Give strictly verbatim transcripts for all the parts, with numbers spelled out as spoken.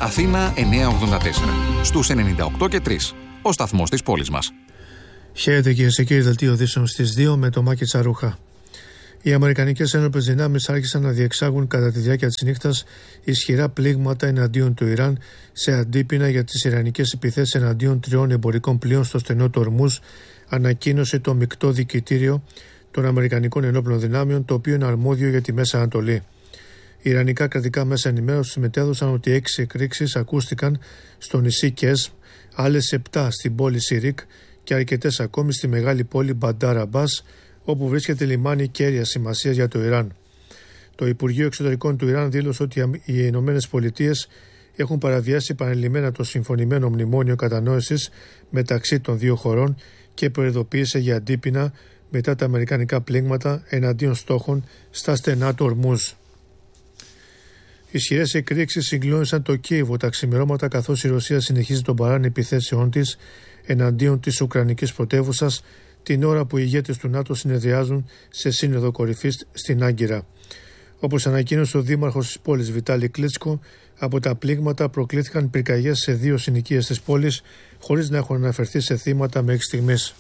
Αθήνα εννιακόσια ογδόντα τέσσερα. Στους ενενήντα οκτώ και τρία. Ο σταθμός της πόλης μας. Χαίρετε κυρίες και κύριοι, δελτίο ειδήσεων στις δύο με το Μάκη Τσαρούχα. Οι αμερικανικές ένοπλες δυνάμεις άρχισαν να διεξάγουν κατά τη διάρκεια της νύχτας ισχυρά πλήγματα εναντίον του Ιράν σε αντίπεινα για τις ιρανικές επιθέσεις εναντίον τριών εμπορικών πλοίων στο στενό του Ορμούζ, ανακοίνωσε το μεικτό διοικητήριο των Αμερικανικών Ενόπλων Δυνάμεων, το οποίο είναι αρμόδιο για τη Μέση Ανατολή. Οι ιρανικά κρατικά μέσα ενημέρωσης μετέδωσαν ότι έξι εκρήξεις ακούστηκαν στο νησί Κέσμ, άλλες επτά στην πόλη Σιρίκ και αρκετές ακόμη στη μεγάλη πόλη Μπαντάρ Αμπάς, όπου βρίσκεται λιμάνι κέρια σημασίας για το Ιράν. Το Υπουργείο Εξωτερικών του Ιράν δήλωσε ότι οι Ηνωμένες Πολιτείες έχουν παραβιάσει επανειλημμένα το συμφωνημένο μνημόνιο κατανόησης μεταξύ των δύο χωρών και προειδοποίησε για αντίπεινα μετά τα αμερικανικά πλήγματα εναντίον στόχων στα στενά του Ορμούζ. Ισχυρές εκρήξεις συγκλώνησαν το Κίεβο τα ξημερώματα, καθώς η Ρωσία συνεχίζει τον παράνη επιθέσεών της εναντίον της Ουκρανικής πρωτεύουσας, την ώρα που οι ηγέτες του ΝΑΤΟ συνεδριάζουν σε σύνοδο κορυφής στην Άγκυρα. Όπως ανακοίνωσε ο δήμαρχος της πόλης Βιτάλη Κλίτσκο, από τα πλήγματα προκλήθηκαν πυρκαγιές σε δύο συνοικίες της πόλης, χωρίς να έχουν αναφερθεί σε θύματα μέχρι στιγμής.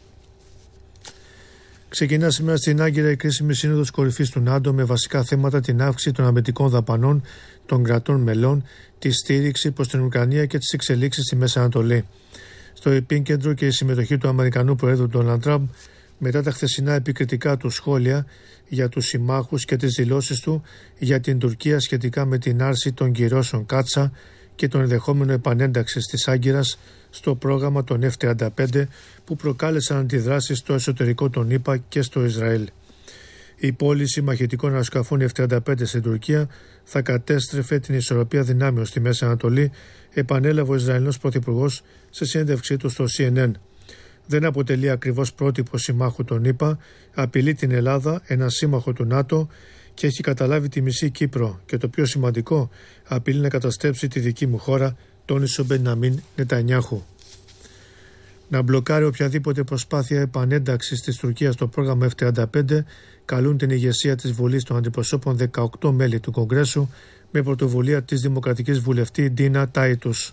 Ξεκινά σήμερα στην Άγκυρα η κρίσιμη σύνοδος κορυφής του ΝΑΤΟ με βασικά θέματα την αύξηση των αμυντικών δαπανών των κρατών μελών, τη στήριξη προς την Ουκρανία και τις εξελίξεις στη Μέση Ανατολή. Στο επίκεντρο και η συμμετοχή του Αμερικανού Προέδρου Ντόναλντ Τραμπ μετά τα χθεσινά επικριτικά του σχόλια για τους συμμάχους και τις δηλώσεις του για την Τουρκία σχετικά με την άρση των κυρώσεων Κάτσα και τον ενδεχόμενο επανένταξη της Άγκυρας στο πρόγραμμα των εφ τριάντα πέντε που προκάλεσαν αντιδράσεις στο εσωτερικό των ΗΠΑ και στο Ισραήλ. Η πώληση μαχητικών αεροσκαφών εφ τριάντα πέντε στην Τουρκία θα κατέστρεφε την ισορροπία δυνάμεων στη Μέση Ανατολή, επανέλαβε ο Ισραηλινός Πρωθυπουργός σε συνέντευξή του στο σι εν εν. Δεν αποτελεί ακριβώς πρότυπο συμμάχου των ΗΠΑ, απειλεί την Ελλάδα, ένα σύμμαχο του ΝΑΤΟ, και έχει καταλάβει τη μισή Κύπρο. Και το πιο σημαντικό, απειλεί να καταστρέψει τη δική μου χώρα, τόνισε ο Μπενιαμίν Νετανιάχου. Να μπλοκάρει οποιαδήποτε προσπάθεια επανένταξης της Τουρκίας στο πρόγραμμα εφ τριάντα πέντε, καλούν την ηγεσία της Βουλής των Αντιπροσώπων δεκαοκτώ μέλη του Κογκρέσου με πρωτοβουλία της Δημοκρατικής Βουλευτή Ντίνα Τάιτους.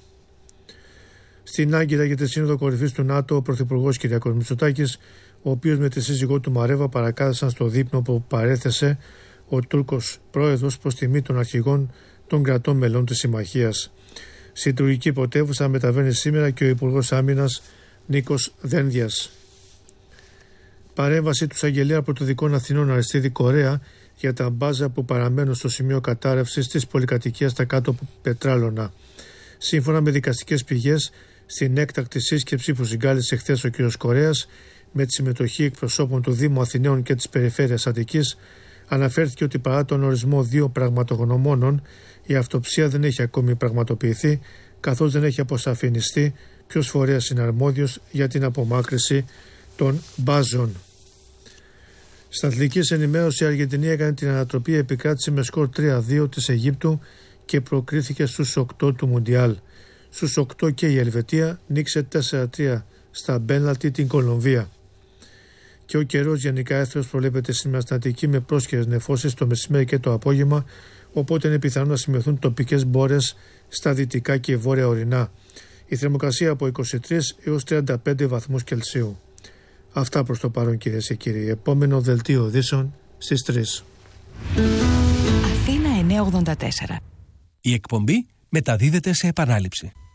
Στην Άγκυρα για τη Σύνοδο Κορυφής του ΝΑΤΟ, ο Πρωθυπουργός Κυριάκος Μητσοτάκης, ο οποίος με τη σύζυγό του Μαρέβα παρακάθισαν στο δείπνο που παρέθεσε ο Τούρκος πρόεδρος προς τιμή των αρχηγών των κρατών μελών της Συμμαχίας. Στην τουρκική πρωτεύουσα μεταβαίνει σήμερα και ο Υπουργός Άμυνας Νίκος Δένδιας. Παρέμβαση του Εισαγγελέα Πρωτοδικών Αθηνών Αριστίδη Κορέα για τα μπάζα που παραμένουν στο σημείο κατάρρευσης της πολυκατοικίας στα κάτω Πετράλωνα. Σύμφωνα με δικαστικές πηγές, στην έκτακτη σύσκεψη που συγκάλεσε εχθές ο κ. Κορέας με τη συμμετοχή εκπροσώπων του Δήμου Αθηναίων και της Περιφέρειας Αττικής, αναφέρθηκε ότι παρά τον ορισμό δύο πραγματογνωμόνων, η αυτοψία δεν έχει ακόμη πραγματοποιηθεί, καθώς δεν έχει αποσαφινιστεί ποιος φορέας είναι αρμόδιος για την απομάκρυση των μπάζων. Στα αθλητικής ενημέρωση, η Αργεντινή έκανε την ανατροπή, επικράτησε με σκορ τρία δύο της Αιγύπτου και προκρίθηκε στους οκτώ του Μουντιάλ. Στους οκτώ και η Ελβετία νίκησε τέσσερα τρία στα μπέναλτι την Κολομβία. Και ο καιρός γενικά έθρος προβλέπεται σήμερα στην Αττική με πρόσχερες νεφώσεις το μεσημέρι και το απόγευμα, οπότε είναι πιθανό να σημειωθούν τοπικές μπόρες στα δυτικά και βόρεια ορεινά. Η θερμοκρασία από είκοσι τρία έως τριάντα πέντε βαθμούς Κελσίου. Αυτά προς το παρόν, κυρίες και κύριοι. Επόμενο δελτίο ειδήσεων στις τρεις. Αθήνα εννιακόσια ογδόντα τέσσερα. Η εκπομπή μεταδίδεται σε επανάληψη.